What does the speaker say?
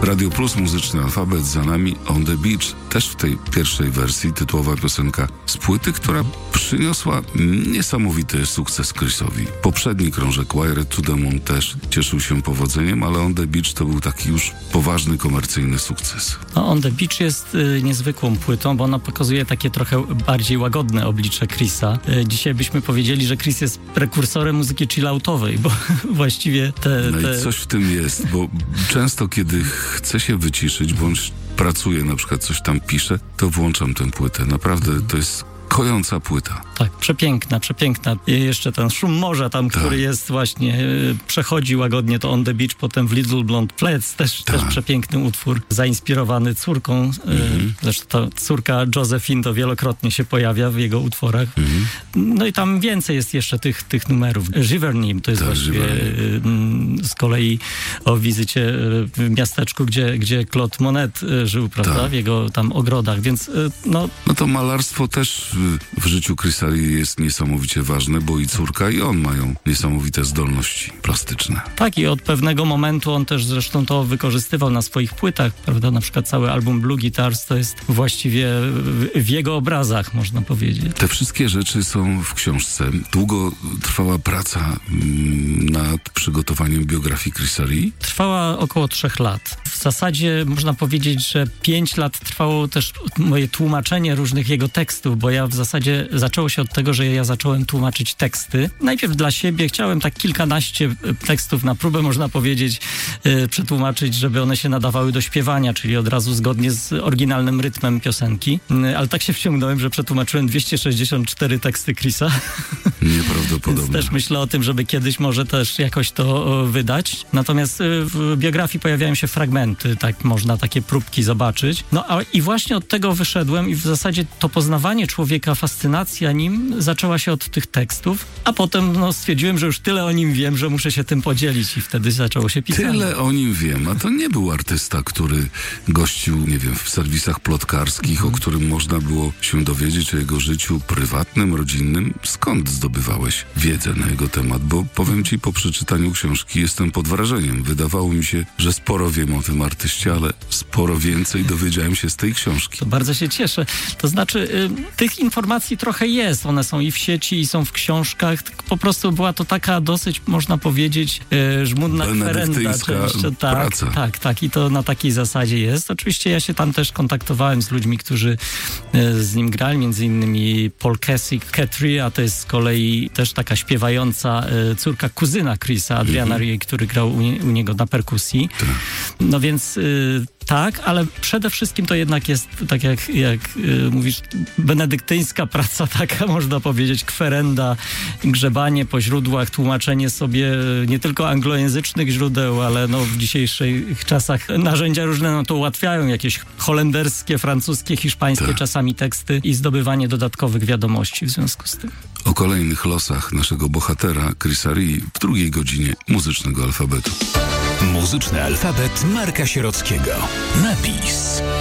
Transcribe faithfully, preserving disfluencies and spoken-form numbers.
Radio Plus, muzyczny alfabet, za nami On the Beach. Też w tej pierwszej wersji tytułowa piosenka z płyty, która przyniosła niesamowity sukces Chrisowi. Poprzedni krążek Wired to the Moon też cieszył się powodzeniem, ale On the Beach to był taki już poważny komercyjny sukces. No, On the Beach jest y, niezwykłą płytą, bo ona pokazuje takie trochę bardziej łagodne oblicze Chrisa. Y, dzisiaj byśmy powiedzieli, że Chris jest prekursorem muzyki chilloutowej, bo właściwie te... No te... i coś w tym jest, bo często kiedy chcę się wyciszyć, bądź pracuję, na przykład coś tam piszę, to włączam tę płytę. Naprawdę to jest kojąca płyta. Tak, przepiękna, przepiękna. I jeszcze ten szum morza tam, tak. który jest właśnie, y, przechodzi łagodnie to On the Beach, potem w Little Blonde Flats, też, tak. też przepiękny utwór, zainspirowany córką. Mhm. Y, zresztą ta córka Josephine to wielokrotnie się pojawia w jego utworach. Mhm. No i tam więcej jest jeszcze tych, tych numerów. Giverny to jest tak, właściwie y, y, z kolei o wizycie y, w miasteczku, gdzie, gdzie Claude Monet y, żył, prawda, tak. w jego tam ogrodach, więc y, no... No to malarstwo też w życiu Chrisa jest niesamowicie ważne, bo i córka, i on mają niesamowite zdolności plastyczne. Tak, i od pewnego momentu on też zresztą to wykorzystywał na swoich płytach, prawda? Na przykład cały album Blue Guitars to jest właściwie w jego obrazach, można powiedzieć. Te wszystkie rzeczy są w książce. Długo trwała praca nad przygotowaniem biografii Chrisa Rea? Trwała około trzech lat. W zasadzie można powiedzieć, że pięć lat trwało też moje tłumaczenie różnych jego tekstów, bo ja w zasadzie zaczęło się od tego, że ja zacząłem tłumaczyć teksty. Najpierw dla siebie chciałem tak kilkanaście tekstów na próbę, można powiedzieć, yy, przetłumaczyć, żeby one się nadawały do śpiewania, czyli od razu zgodnie z oryginalnym rytmem piosenki. Yy, ale tak się wciągnąłem, że przetłumaczyłem dwieście sześćdziesiąt cztery teksty Chrisa. Nieprawdopodobne. Więc też myślę o tym, żeby kiedyś może też jakoś to o, wydać. Natomiast yy, w biografii pojawiają się fragmenty, tak można takie próbki zobaczyć. No a i właśnie od tego wyszedłem i w zasadzie to poznawanie człowieka, fascynacja nim zaczęła się od tych tekstów, a potem no, stwierdziłem, że już tyle o nim wiem, że muszę się tym podzielić i wtedy zaczęło się pisać. Tyle o nim wiem, a to nie był artysta, który gościł, nie wiem, w serwisach plotkarskich, mhm. o którym można było się dowiedzieć o jego życiu prywatnym, rodzinnym. Skąd zdobywałeś wiedzę na jego temat? Bo powiem ci, po przeczytaniu książki jestem pod wrażeniem. Wydawało mi się, że sporo wiem o tym artyście, ale sporo więcej dowiedziałem się z tej książki. To bardzo się cieszę. To znaczy, y, tych informacji trochę jest. One są i w sieci, i są w książkach. Tak po prostu była to taka dosyć, można powiedzieć, y, żmudna kwerenda. Tak, praca. tak, tak. I to na takiej zasadzie jest. Oczywiście ja się tam też kontaktowałem z ludźmi, którzy y, z nim grali, między innymi Paul Kessick, Rea, a to jest z kolei też taka śpiewająca y, córka kuzyna Chrisa, Adriana mm-hmm. Rea, który grał u, u niego na perkusji. Tak. No więc y, tak, ale przede wszystkim to jednak jest, tak jak, jak y, mówisz, benedyktyńska praca, taka można powiedzieć, kwerenda, grzebanie po źródłach, tłumaczenie sobie nie tylko anglojęzycznych źródeł, ale no w dzisiejszych czasach narzędzia różne no to ułatwiają, jakieś holenderskie, francuskie, hiszpańskie tak. czasami teksty i zdobywanie dodatkowych wiadomości w związku z tym. O kolejnych losach naszego bohatera Chrisa Rea w drugiej godzinie muzycznego alfabetu. Muzyczny alfabet Marka Sierockiego. Napis.